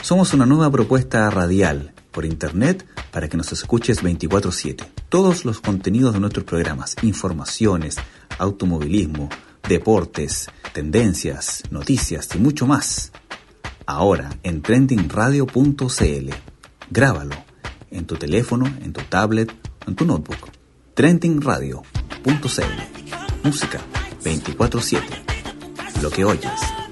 Somos una nueva propuesta radial por internet para que nos escuches 24/7. Todos los contenidos de nuestros programas, informaciones, automovilismo, deportes, tendencias, noticias y mucho más. Ahora en trendingradio.cl. Grábalo en tu teléfono, en tu tablet o en tu notebook. trendingradio.cl. Música 24/7. Lo que oyes